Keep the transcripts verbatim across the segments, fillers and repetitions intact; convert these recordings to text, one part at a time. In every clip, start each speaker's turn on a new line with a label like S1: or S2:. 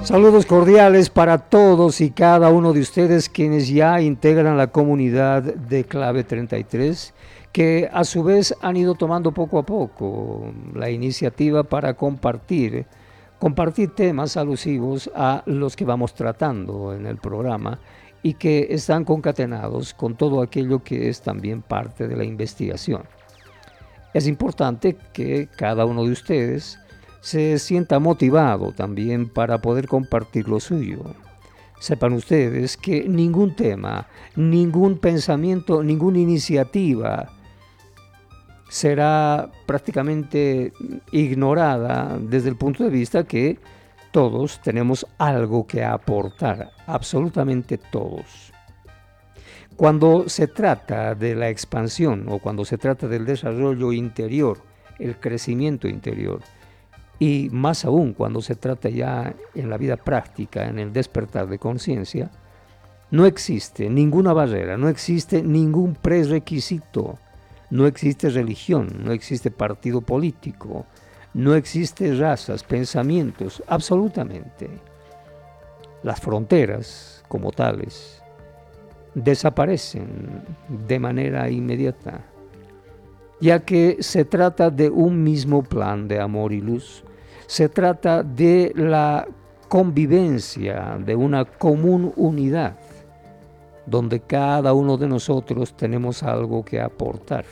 S1: Saludos cordiales para todos y cada uno de ustedes quienes ya integran la comunidad de Clave treinta y tres, que a su vez han ido tomando poco a poco la iniciativa para compartir, compartir temas alusivos a los que vamos tratando en el programa y que están concatenados con todo aquello que es también parte de la investigación. Es importante que cada uno de ustedes se sienta motivado también para poder compartir lo suyo. Sepan ustedes que ningún tema, ningún pensamiento, ninguna iniciativa será prácticamente ignorada desde el punto de vista que todos tenemos algo que aportar, absolutamente todos. Cuando se trata de la expansión o cuando se trata del desarrollo interior, el crecimiento interior, y más aún cuando se trata ya en la vida práctica, en el despertar de conciencia, no existe ninguna barrera, no existe ningún prerequisito, no existe religión, no existe partido político, no existe razas, pensamientos, absolutamente. Las fronteras como tales desaparecen de manera inmediata, ya que se trata de un mismo plan de amor y luz. Se trata de la convivencia, de una común unidad, donde cada uno de nosotros tenemos algo que aportar,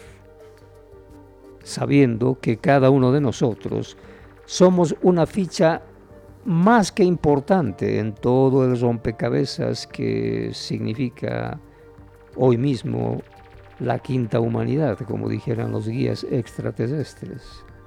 S1: sabiendo que cada uno de nosotros somos una ficha más que importante en todo el rompecabezas que significa hoy mismo la quinta humanidad, como dijeran los guías extraterrestres.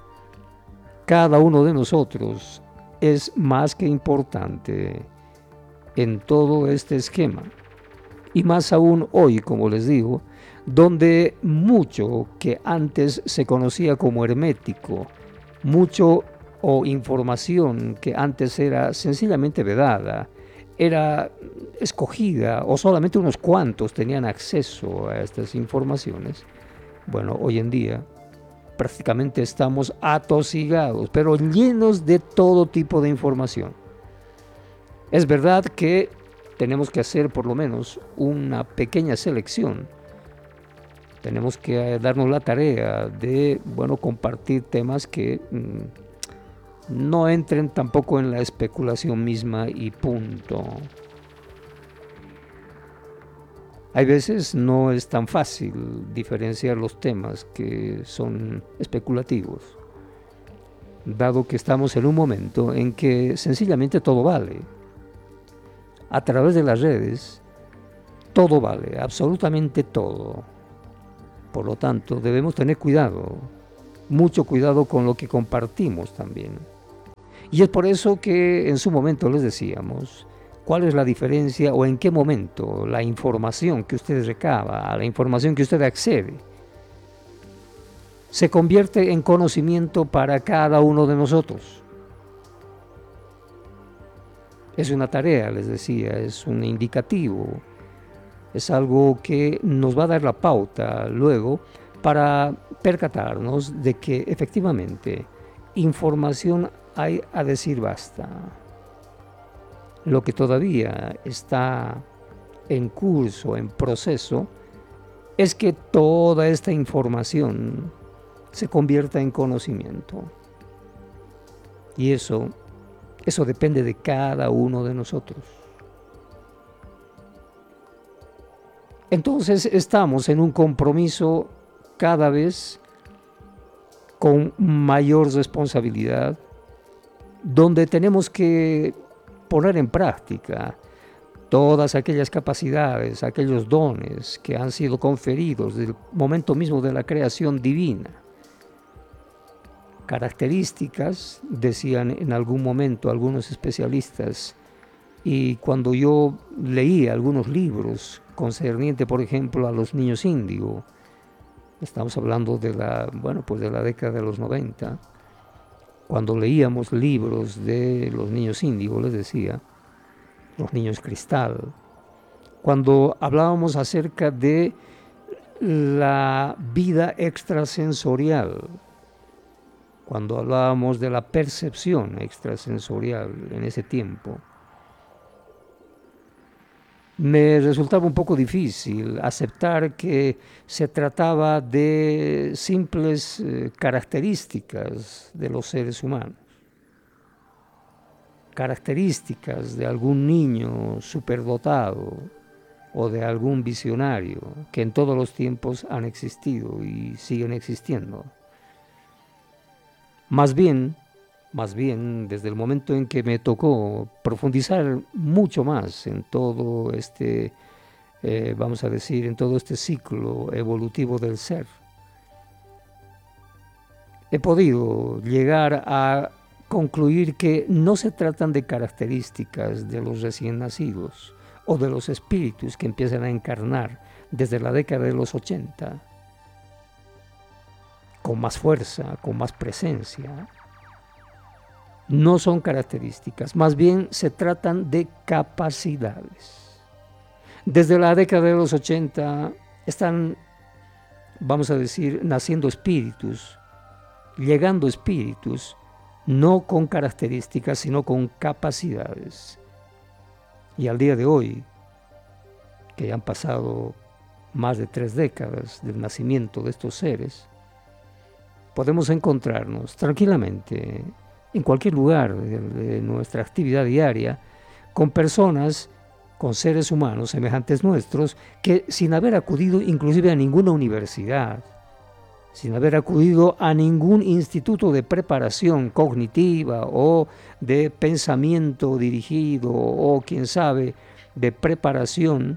S1: Cada uno de nosotros es más que importante en todo este esquema. Y más aún hoy, como les digo, donde mucho que antes se conocía como hermético, mucho o información que antes era sencillamente vedada, era escogida o solamente unos cuantos tenían acceso a estas informaciones, bueno, hoy en día prácticamente estamos atosigados, pero llenos de todo tipo de información. Es verdad que tenemos que hacer por lo menos una pequeña selección. Tenemos que darnos la tarea de, bueno, compartir temas que mmm, no entren tampoco en la especulación misma y punto. Hay veces no es tan fácil diferenciar los temas que son especulativos, dado que estamos en un momento en que sencillamente todo vale. A través de las redes, todo vale, absolutamente todo. Por lo tanto, debemos tener cuidado, mucho cuidado con lo que compartimos también. Y es por eso que en su momento les decíamos, ¿cuál es la diferencia o en qué momento la información que usted recaba, la información que usted accede, se convierte en conocimiento para cada uno de nosotros? Es una tarea, les decía, es un indicativo, es algo que nos va a dar la pauta luego para percatarnos de que efectivamente información hay a decir basta. Lo que todavía está en curso, en proceso, es que toda esta información se convierta en conocimiento. Y eso, eso depende de cada uno de nosotros. Entonces estamos en un compromiso cada vez con mayor responsabilidad, donde tenemos que poner en práctica todas aquellas capacidades, aquellos dones que han sido conferidos desde el momento mismo de la creación divina. Características, decían en algún momento algunos especialistas, y cuando yo leí algunos libros concernientes, por ejemplo, a los niños índigo, estamos hablando de la, bueno, pues de la década de los noventa, cuando leíamos libros de los niños índigo, les decía, los niños cristal, cuando hablábamos acerca de la vida extrasensorial, cuando hablábamos de la percepción extrasensorial en ese tiempo, me resultaba un poco difícil aceptar que se trataba de simples eh, características de los seres humanos, características de algún niño superdotado o de algún visionario que en todos los tiempos han existido y siguen existiendo. Más bien, más bien, desde el momento en que me tocó profundizar mucho más en todo este, eh, vamos a decir, en todo este ciclo evolutivo del ser, he podido llegar a concluir que no se tratan de características de los recién nacidos o de los espíritus que empiezan a encarnar desde la década de los ochenta, con más fuerza, con más presencia. No son características, más bien se tratan de capacidades. Desde la década de los ochenta están, vamos a decir, naciendo espíritus, llegando espíritus, no con características, sino con capacidades. Y al día de hoy, que ya han pasado más de tres décadas del nacimiento de estos seres, podemos encontrarnos tranquilamente en cualquier lugar de, de nuestra actividad diaria con personas, con seres humanos semejantes nuestros, que sin haber acudido inclusive a ninguna universidad, sin haber acudido a ningún instituto de preparación cognitiva o de pensamiento dirigido o, quién sabe, de preparación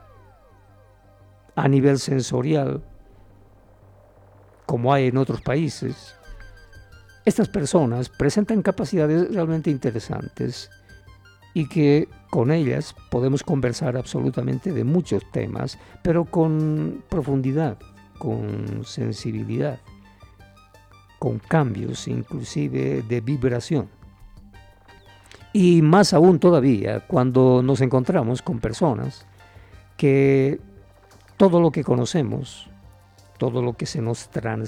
S1: a nivel sensorial, como hay en otros países, estas personas presentan capacidades realmente interesantes y que con ellas podemos conversar absolutamente de muchos temas, pero con profundidad, con sensibilidad, con cambios inclusive de vibración. Y más aún todavía cuando nos encontramos con personas que todo lo que conocemos, todo lo que se nos transmite,